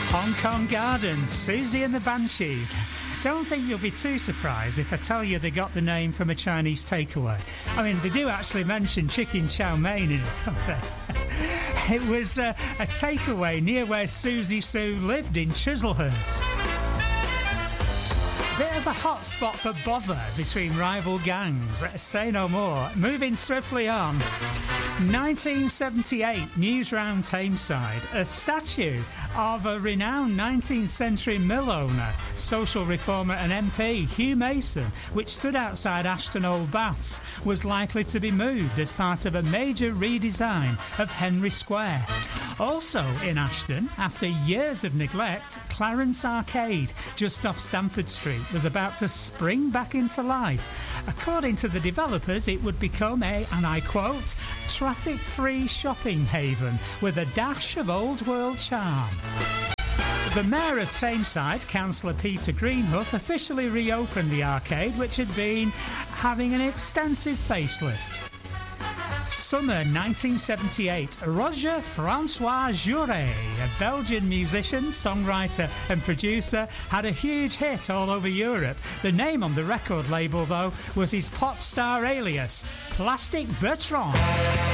Hong Kong Gardens, Susie and the Banshees. I don't think you'll be too surprised if I tell you they got the name from a Chinese takeaway. I mean, they do actually mention chicken chow mein in it, don't they? It was a takeaway near where Susie Sue lived in Chislehurst. Bit of a hot spot for bother between rival gangs. Say no more. Moving swiftly on. 1978, news round Tameside. A statue of a renowned 19th century mill owner, social reformer and MP, Hugh Mason, which stood outside Ashton Old Baths, was likely to be moved as part of a major redesign of Henry Square. Also in Ashton, after years of neglect, Clarence Arcade, just off Stamford Street, was about to spring back into life. According to the developers, it would become a, and I quote, traffic-free shopping haven with a dash of old-world charm. The Mayor of Tameside, Councillor Peter Greenhoof, officially reopened the arcade, which had been having an extensive facelift. Summer 1978, Roger Francois Jouret, a Belgian musician, songwriter and producer, had a huge hit all over Europe. The name on the record label, though, was his pop star alias, Plastic Bertrand.